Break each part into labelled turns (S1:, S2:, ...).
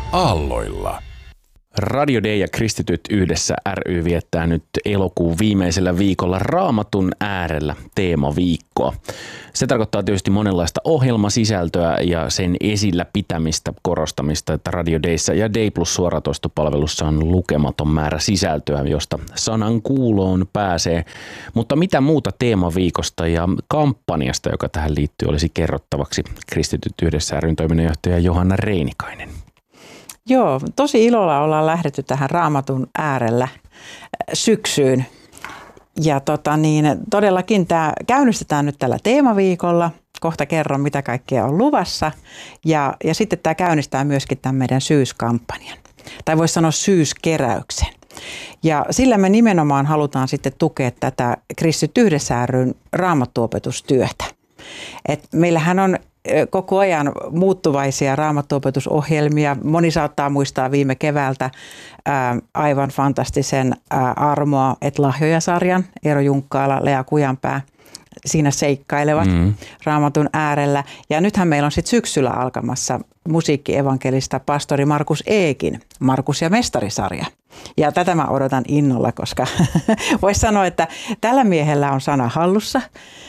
S1: Aalloilla.
S2: Radio Day ja Kristityt yhdessä ry viettää nyt elokuun viimeisellä viikolla Raamatun äärellä teemaviikkoa. Se tarkoittaa tietysti monenlaista ohjelmasisältöä ja sen esillä pitämistä, korostamista, että Radio Dayssä ja Day Plus suoratoistopalvelussa on lukematon määrä sisältöä, josta sanan kuuloon pääsee. Mutta mitä muuta teemaviikosta ja kampanjasta, joka tähän liittyy, olisi kerrottavaksi Kristityt yhdessä ryn toiminnanjohtaja Johanna Reinikainen?
S3: Joo, tosi ilolla ollaan lähdetty tähän Raamatun äärellä syksyyn. Ja todellakin tämä käynnistetään nyt tällä teemaviikolla. Kohta kerron, mitä kaikkea on luvassa. Ja sitten tämä käynnistää myöskin tämän meidän syyskampanjan. Tai voisi sanoa syyskeräyksen. Ja sillä me nimenomaan halutaan sitten tukea tätä Kristityt yhdessä ryn raamattuopetustyötä. Et meillähän on koko ajan muuttuvaisia raamattuopetusohjelmia. Moni saattaa muistaa viime keväältä aivan fantastisen Armoa et lahjoja-sarjan. Eero Junkkaala, Lea Kujanpää siinä seikkailevat Raamatun äärellä. Ja nythän meillä on sitten syksyllä alkamassa musiikkievankelista pastori Markus Eekin Markus ja Mestari-sarja. Ja tätä mä odotan innolla, koska voisi sanoa, että tällä miehellä on sana hallussa.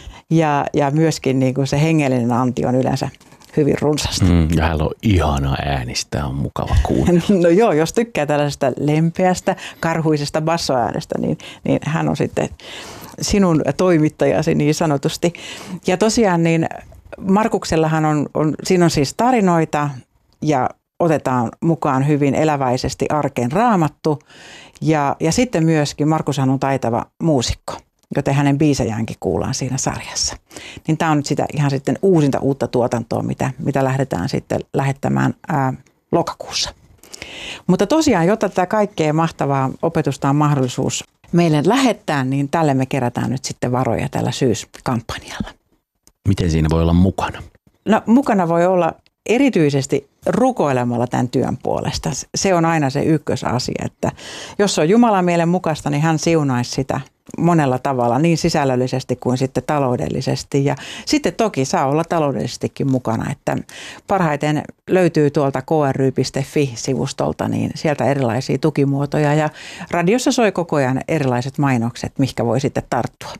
S3: Ja myöskin niin kuin se hengellinen anti on yleensä hyvin runsasta.
S2: Ja hänellä on ihana äänistä, on mukava kuunnella.
S3: No joo, jos tykkää tällaisesta lempeästä, karhuisesta bassoäänestä, niin hän on sitten sinun toimittajasi niin sanotusti. Ja tosiaan niin Markuksellahan siinä on siis tarinoita ja otetaan mukaan hyvin eläväisesti arkeen Raamattu. Ja sitten myöskin Markushan on taitava muusikko, joten hänen biisejäänkin kuullaan siinä sarjassa. Niin tämä on nyt sitä ihan sitten uusinta uutta tuotantoa, mitä lähdetään sitten lähettämään lokakuussa. Mutta tosiaan, jotta tätä kaikkea mahtavaa opetusta on mahdollisuus meille lähettää, niin tälle me kerätään nyt sitten varoja tällä syyskampanjalla.
S2: Miten siinä voi olla mukana?
S3: No mukana voi olla erityisesti rukoilemalla tämän työn puolesta. Se on aina se ykkösasia, että jos on Jumalan mielen mukaista, niin hän siunaisi sitä monella tavalla, niin sisällöllisesti kuin sitten taloudellisesti. Ja sitten toki saa olla taloudellisestikin mukana, että parhaiten löytyy tuolta kry.fi-sivustolta, niin sieltä erilaisia tukimuotoja. Ja radiossa soi koko ajan erilaiset mainokset, mihinkä voi sitten tarttua.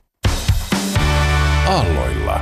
S1: Aalloilla.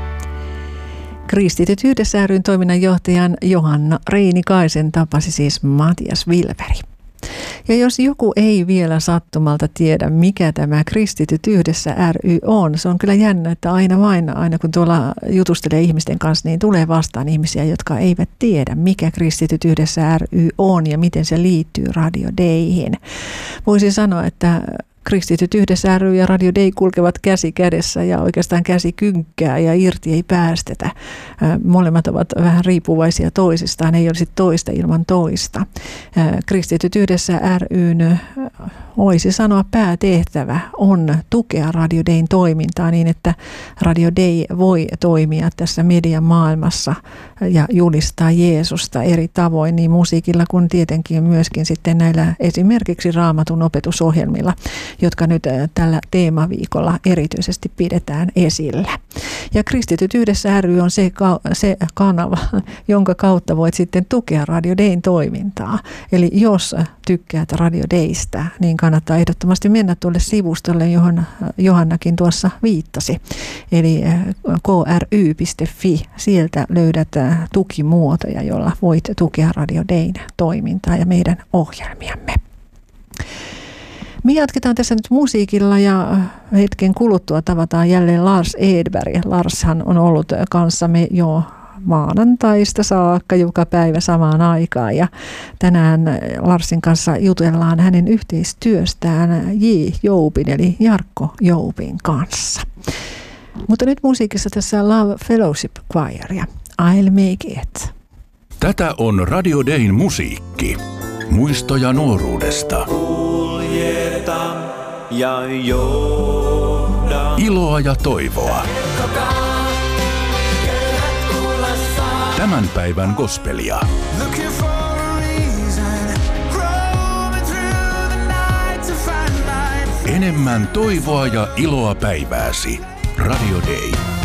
S4: Kristityt yhdessä ryn toiminnanjohtajan Johanna Reinikaisen tapasi siis Matias Wilberg. Ja jos joku ei vielä sattumalta tiedä, mikä tämä Kristityt yhdessä ry on, se on kyllä jännä, että aina kun tuolla jutustelee ihmisten kanssa, niin tulee vastaan ihmisiä, jotka eivät tiedä, mikä Kristityt yhdessä ry on ja miten se liittyy Radio Dayhin. Voisin sanoa, että Kristityt yhdessä ry ja Radio Day kulkevat käsi kädessä ja oikeastaan käsi kynkkää ja irti ei päästetä. Molemmat ovat vähän riippuvaisia toisistaan, ei olisi toista ilman toista. Kristityt yhdessä ryn, voisi sanoa päätehtävä on tukea Radio Dayn toimintaa niin, että Radio Day voi toimia tässä median maailmassa ja julistaa Jeesusta eri tavoin niin musiikilla kuin tietenkin myöskin sitten näillä esimerkiksi Raamatun opetusohjelmilla, jotka nyt tällä teemaviikolla erityisesti pidetään esillä. Ja Kristityt yhdessä ry on se kanava, jonka kautta voit sitten tukea Radio Dayn toimintaa. Eli jos tykkäät Radio Daystä, niin kannattaa ehdottomasti mennä tuolle sivustolle, johon Johannakin tuossa viittasi. Eli kry.fi, sieltä löydät tukimuotoja, jolla voit tukea Radio Dayn toimintaa ja meidän ohjelmiamme. Me jatketaan tässä nyt musiikilla ja hetken kuluttua tavataan jälleen Lars Edberg. Larshan on ollut kanssamme jo maanantaista saakka joka päivä samaan aikaan ja tänään Larsin kanssa jutellaan hänen yhteistyöstään J. Joubin eli Jarkko Joubin kanssa. Mutta nyt musiikissa tässä Love Fellowship Choir ja I'll Make It.
S1: Tätä on Radio Dayn musiikki. Muistoja nuoruudesta.
S5: Ja johda.
S1: Iloa ja toivoa. Tämän päivän gospelia. Enemmän toivoa ja iloa päivääsi. Radio Day.